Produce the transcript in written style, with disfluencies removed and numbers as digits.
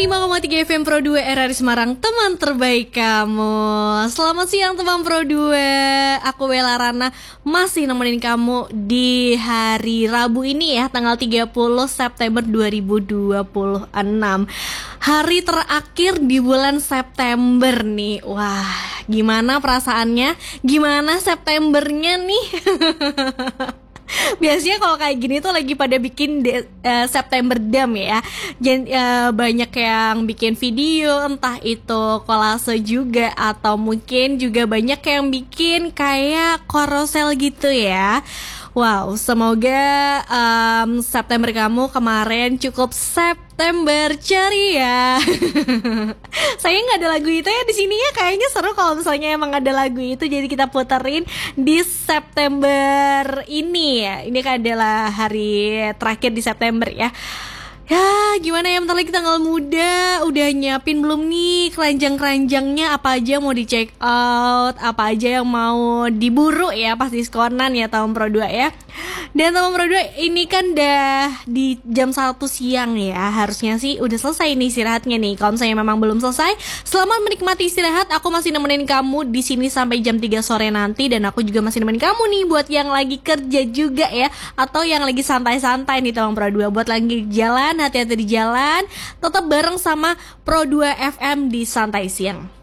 105,3 FM Pro 2 RRI Semarang, teman terbaik kamu. Selamat siang teman Pro 2. Aku Wela Rana masih nemenin kamu di hari Rabu ini ya, tanggal 30 September 2026. Hari terakhir di bulan September nih. Wah, gimana perasaannya? Gimana Septembernya nih? Biasanya kalau kayak gini tuh lagi pada bikin September Dam ya. Banyak yang bikin video, entah itu kolase juga atau mungkin juga banyak yang bikin kayak carousel gitu ya. Wow, semoga September kamu kemarin cukup September ceria. Saya nggak ada lagu itu ya di sini ya. Kayaknya seru kalau misalnya emang ada lagu itu. Jadi kita puterin di September ini ya. Ini kan adalah hari terakhir di September ya. Ya gimana ya, bentar lagi tanggal muda. Udah nyiapin belum nih keranjang-keranjangnya? Apa aja mau di check out, apa aja yang mau diburu ya pas diskonan ya tahun Pro 2 ya. Dan tahun Pro 2 ini kan udah di jam 1 siang ya. Harusnya sih udah selesai nih istirahatnya nih. Kalau misalnya memang belum selesai, selamat menikmati istirahat. Aku masih nemenin kamu di sini sampai jam 3 sore nanti. Dan aku juga masih nemenin kamu nih buat yang lagi kerja juga ya, atau yang lagi santai-santai nih tahun Pro 2. Buat lagi jalan, hati-hati di jalan, tetap bareng sama Pro 2 FM di Santai Siang.